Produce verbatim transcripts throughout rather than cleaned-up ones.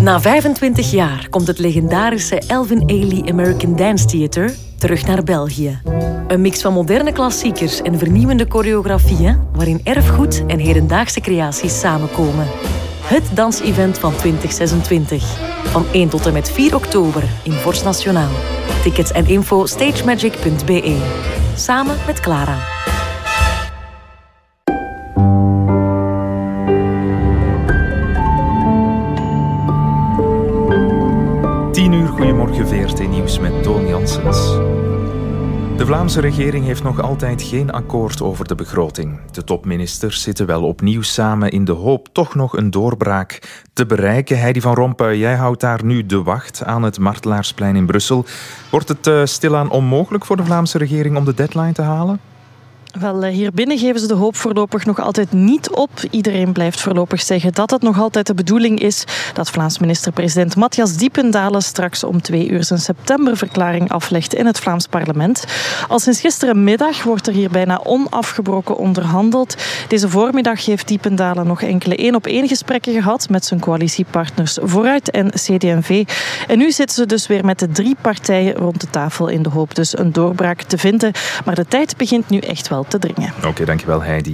Na vijfentwintig jaar komt het legendarische Alvin Ailey American Dance Theatre terug naar België. Een mix van moderne klassiekers en vernieuwende choreografieën waarin erfgoed en hedendaagse creaties samenkomen. Het dansevent van twintig zesentwintig. Van één tot en met vier oktober in Vorst Nationaal. Tickets en info stagemagic punt b e. Samen met Clara. tien uur, goedemorgen V R T Nieuws met Toon Janssens. De Vlaamse regering heeft nog altijd geen akkoord over de begroting. De topministers zitten wel opnieuw samen in de hoop toch nog een doorbraak te bereiken. Heidi van Rompuy, jij houdt daar nu de wacht aan het Martelaarsplein in Brussel. Wordt het uh, stilaan onmogelijk voor de Vlaamse regering om de deadline te halen? Wel, hier binnen geven ze de hoop voorlopig nog altijd niet op. Iedereen blijft voorlopig zeggen dat het nog altijd de bedoeling is dat Vlaams minister-president Matthias Diependalen straks om twee uur zijn septemberverklaring aflegt in het Vlaams parlement. Al sinds gisterenmiddag wordt er hier bijna onafgebroken onderhandeld. Deze voormiddag heeft Diependalen nog enkele één-op-één gesprekken gehad met zijn coalitiepartners Vooruit en C D en V. En nu zitten ze dus weer met de drie partijen rond de tafel in de hoop dus een doorbraak te vinden. Maar de tijd begint nu echt wel te dringen. Oké, okay, dankjewel Heidi.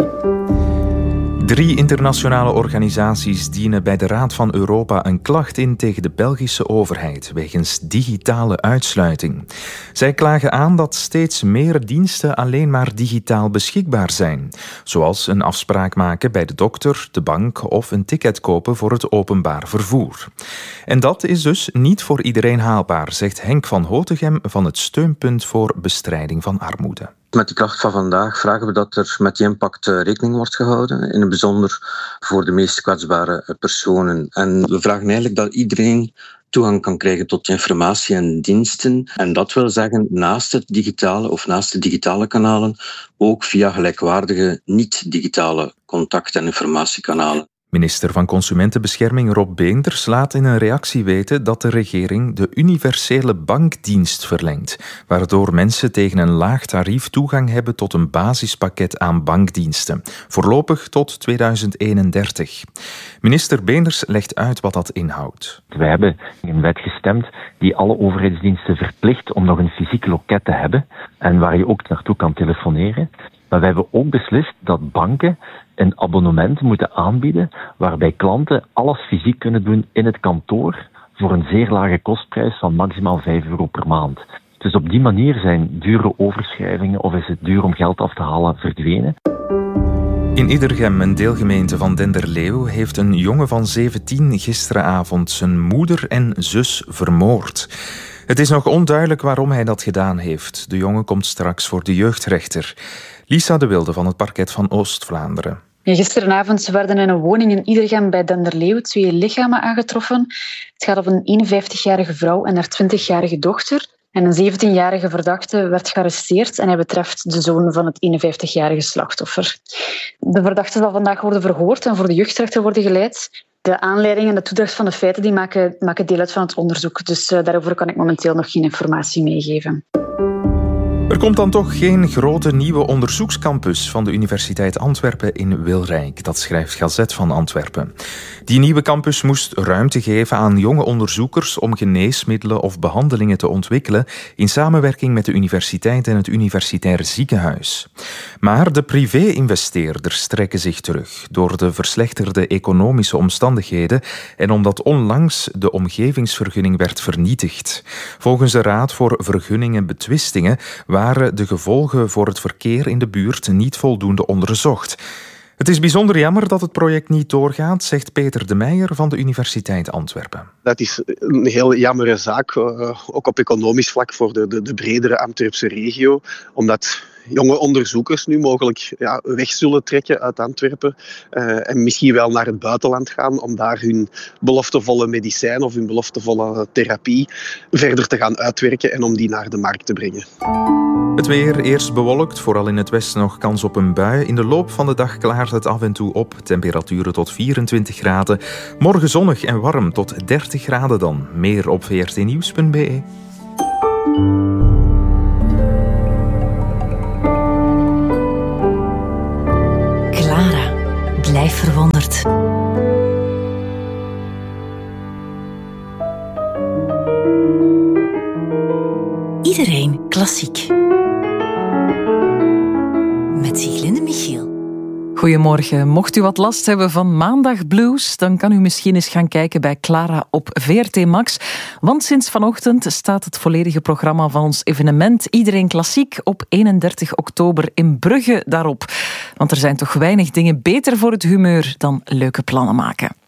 Drie internationale organisaties dienen bij de Raad van Europa een klacht in tegen de Belgische overheid wegens digitale uitsluiting. Zij klagen aan dat steeds meer diensten alleen maar digitaal beschikbaar zijn, zoals een afspraak maken bij de dokter, de bank of een ticket kopen voor het openbaar vervoer. En dat is dus niet voor iedereen haalbaar, zegt Henk van Hotegem van het Steunpunt voor Bestrijding van Armoede. Met de klacht van vandaag vragen we dat er met die impact rekening wordt gehouden, in het bijzonder voor de meest kwetsbare personen. En we vragen eigenlijk dat iedereen toegang kan krijgen tot informatie en diensten. En dat wil zeggen, naast het digitale of naast de digitale kanalen, ook via gelijkwaardige niet-digitale contact- en informatiekanalen. Minister van Consumentenbescherming Rob Beenders laat in een reactie weten dat de regering de universele bankdienst verlengt, waardoor mensen tegen een laag tarief toegang hebben tot een basispakket aan bankdiensten, voorlopig tot tweeduizend eenendertig. Minister Beenders legt uit wat dat inhoudt. We hebben een wet gestemd die alle overheidsdiensten verplicht om nog een fysiek loket te hebben en waar je ook naartoe kan telefoneren. Maar we hebben ook beslist dat banken een abonnement moeten aanbieden waarbij klanten alles fysiek kunnen doen in het kantoor voor een zeer lage kostprijs van maximaal vijf euro per maand. Dus op die manier zijn dure overschrijvingen of is het duur om geld af te halen verdwenen. In Idergem, een deelgemeente van Denderleeuw, heeft een jongen van zeventien gisteravond zijn moeder en zus vermoord. Het is nog onduidelijk waarom hij dat gedaan heeft. De jongen komt straks voor de jeugdrechter. Lisa de Wilde van het parket van Oost-Vlaanderen. Ja, gisteravond werden in een woning in Idergem bij Denderleeuw twee lichamen aangetroffen. Het gaat om een eenenvijftigjarige vrouw en haar twintigjarige dochter. En een zeventienjarige verdachte werd gearresteerd en hij betreft de zoon van het eenenvijftigjarige slachtoffer. De verdachte zal vandaag worden verhoord en voor de jeugdrechter worden geleid. De aanleiding en de toedracht van de feiten die maken, maken deel uit van het onderzoek. Dus uh, daarover kan ik momenteel nog geen informatie meegeven. Er komt dan toch geen grote nieuwe onderzoekscampus van de Universiteit Antwerpen in Wilrijk. Dat schrijft Gazet van Antwerpen. Die nieuwe campus moest ruimte geven aan jonge onderzoekers om geneesmiddelen of behandelingen te ontwikkelen in samenwerking met de universiteit en het universitair ziekenhuis. Maar de privé-investeerders trekken zich terug door de verslechterde economische omstandigheden en omdat onlangs de omgevingsvergunning werd vernietigd. Volgens de Raad voor Vergunningen en Betwistingen waren de gevolgen voor het verkeer in de buurt niet voldoende onderzocht. Het is bijzonder jammer dat het project niet doorgaat, zegt Peter de Meijer van de Universiteit Antwerpen. Dat is een heel jammere zaak, uh, ook op economisch vlak voor de, de, de bredere Antwerpse regio, omdat jonge onderzoekers nu mogelijk ja, weg zullen trekken uit Antwerpen uh, en misschien wel naar het buitenland gaan om daar hun beloftevolle medicijn of hun beloftevolle therapie verder te gaan uitwerken en om die naar de markt te brengen. Het weer, eerst bewolkt, vooral in het westen nog kans op een bui. In de loop van de dag klaart het af en toe op. Temperaturen tot vierentwintig graden. Morgen zonnig en warm tot dertig graden dan. Meer op v r t nieuws punt b e. Clara, blijf verwonderd. Iedereen Klassiek. Met Sieglinde Michiel. Goedemorgen. Mocht u wat last hebben van Maandag Blues, dan kan u misschien eens gaan kijken bij Clara op V R T Max. Want sinds vanochtend staat het volledige programma van ons evenement Iedereen Klassiek op eenendertig oktober in Brugge daarop. Want er zijn toch weinig dingen beter voor het humeur dan leuke plannen maken.